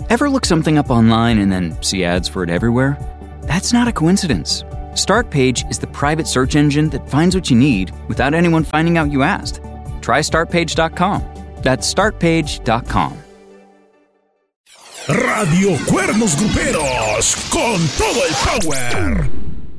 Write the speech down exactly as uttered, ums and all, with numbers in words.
Ever look something up online and then see ads for it everywhere? That's not a coincidence. Startpage is the private search engine that finds what you need without anyone finding out you asked. Try start page dot com. That's start page dot com. Radio Cuernos Gruperos, con todo el power.